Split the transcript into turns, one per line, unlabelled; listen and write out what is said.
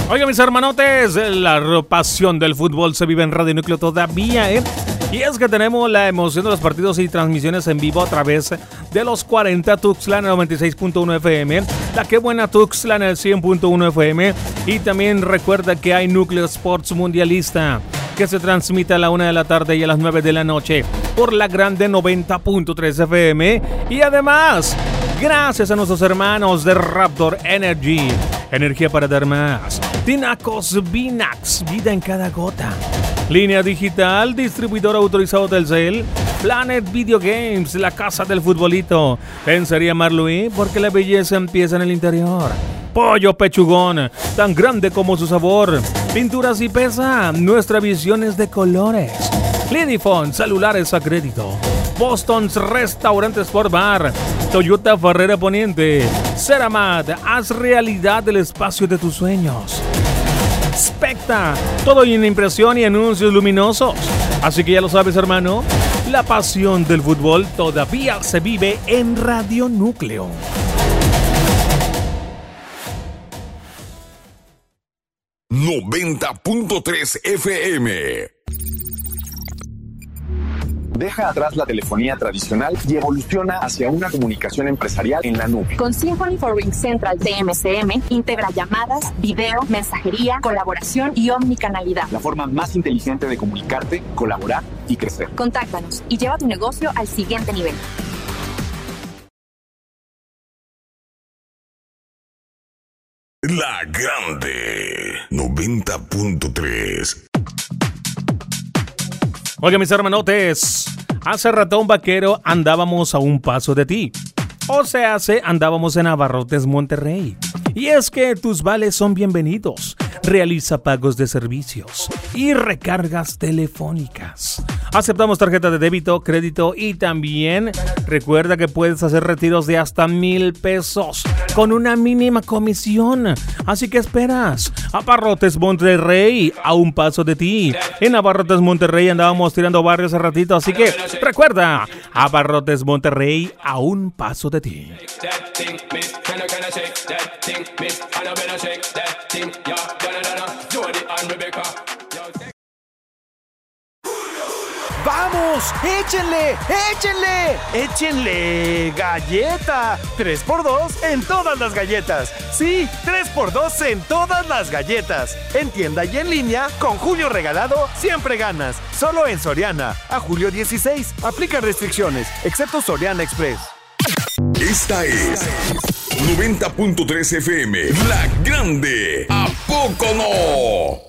Oiga, mis hermanotes, la pasión del fútbol se vive en Radio Núcleo todavía, ¿eh? Y es que tenemos la emoción de los partidos y transmisiones en vivo a través de los 40 Tuxtla en el 96.1 FM, la que buena Tuxtla en el 100.1 FM, y también recuerda que hay Núcleo Sports Mundialista, que se transmite a la 1 de la tarde y a las 9 de la noche por la grande 90.3 FM, y además, gracias a nuestros hermanos de Raptor Energy, energía para dar más, Tinacos Vinax, vida en cada gota, Línea Digital, distribuidor autorizado Telcel, Planet Video Games, la casa del futbolito, Lencería Marluí, porque la belleza empieza en el interior, Pollo Pechugón, tan grande como su sabor, Pinturas y Pesa, nuestra visión es de colores, Lidifone, celulares a crédito, Boston's Restaurante Sport Bar, Toyota Ferrera Poniente, Ceramat, haz realidad el espacio de tus sueños, Specta, todo en impresión y anuncios luminosos. Así que ya lo sabes, hermano, la pasión del fútbol todavía se vive en Radio Núcleo.
...90.3 FM.
Deja atrás la telefonía tradicional y evoluciona hacia una comunicación empresarial en la nube.
Con Symphony for RingCentral de MCM, integra llamadas, video, mensajería, colaboración y omnicanalidad.
La forma más inteligente de comunicarte, colaborar y crecer.
Contáctanos y lleva tu negocio al siguiente nivel.
La grande 90.3.
Oiga, mis hermanotes, hace rato un vaquero andábamos a un paso de ti. O sea, andábamos en Abarrotes Monterrey. Y es que tus vales son bienvenidos. Realiza pagos de servicios y recargas telefónicas. Aceptamos tarjeta de débito, crédito y también recuerda que puedes hacer retiros de hasta 1,000 pesos con una mínima comisión. Así que esperas. Abarrotes Monterrey, a un paso de ti. En Abarrotes Monterrey andábamos tirando barrios hace ratito, así que recuerda, Abarrotes Monterrey, a un paso de ti.
¡Vamos! ¡Échenle! ¡Échenle! ¡Échenle! ¡Galleta! 3x2 en todas las galletas. Sí, 3x2 en todas las galletas. En tienda y en línea, con Julio Regalado, siempre ganas. Solo en Soriana. A julio 16. Aplica restricciones, excepto Soriana Express.
Esta es 90.3 FM. La grande. ¿A poco no?